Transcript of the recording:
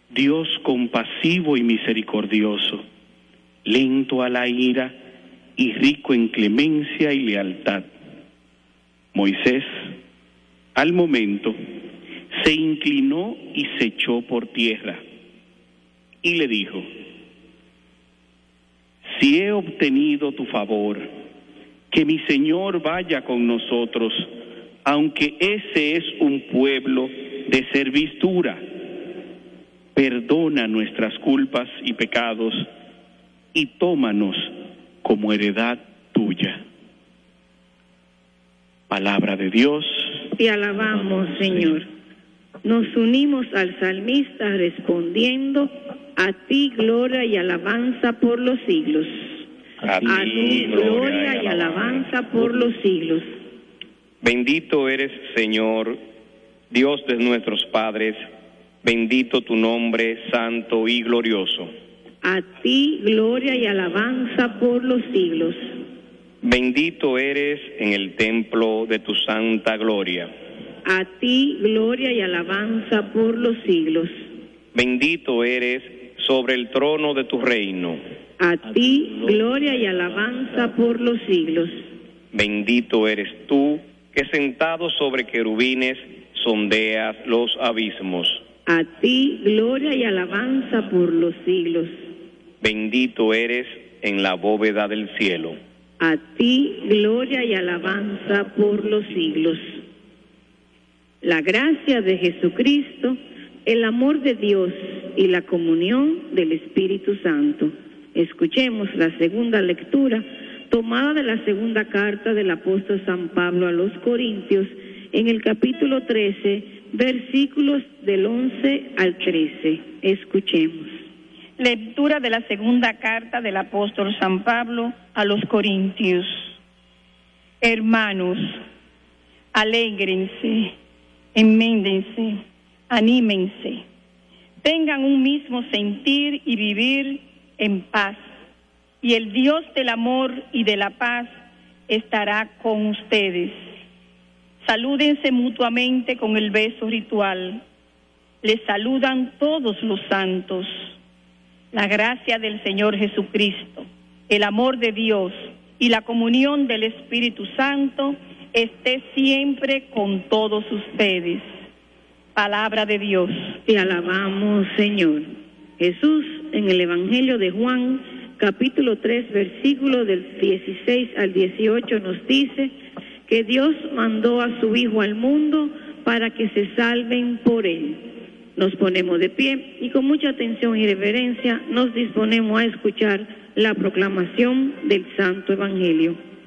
Dios compasivo y misericordioso, lento a la ira y rico en clemencia y lealtad. Moisés, al momento, se inclinó y se echó por tierra y le dijo: si he obtenido tu favor, que mi Señor vaya con nosotros, aunque ese es un pueblo de servidumbre. Perdona nuestras culpas y pecados y tómanos como heredad tuya. Palabra de Dios. Te alabamos, Señor. Nos unimos al salmista respondiendo: a ti gloria y alabanza por los siglos. A ti gloria y alabanza por los siglos. Bendito eres, Señor, Dios de nuestros padres, bendito tu nombre, santo y glorioso. A ti gloria y alabanza por los siglos. Bendito eres en el templo de tu santa gloria. A ti gloria y alabanza por los siglos. Bendito eres sobre el trono de tu reino. A ti gloria y alabanza por los siglos. Bendito eres tú, que sentado sobre querubines sondeas los abismos. A ti gloria y alabanza por los siglos. Bendito eres en la bóveda del cielo. A ti gloria y alabanza por los siglos. La gracia de Jesucristo, el amor de Dios y la comunión del Espíritu Santo. Escuchemos la segunda lectura tomada de la segunda carta del apóstol San Pablo a los Corintios, en el capítulo 13, versículos del 11 al 13. Escuchemos. Lectura de la segunda carta del apóstol San Pablo a los Corintios. Hermanos, alégrense, enméndense, anímense, tengan un mismo sentir y vivir en paz, y el Dios del amor y de la paz estará con ustedes. Salúdense mutuamente con el beso ritual. Les saludan todos los santos. La gracia del Señor Jesucristo, el amor de Dios y la comunión del Espíritu Santo esté siempre con todos ustedes. Palabra de Dios. Te alabamos, Señor. Jesús, en el Evangelio de Juan, capítulo 3, versículo del 16 al 18, nos dice que Dios mandó a su Hijo al mundo para que se salven por él. Nos ponemos de pie y con mucha atención y reverencia nos disponemos a escuchar la proclamación del Santo Evangelio.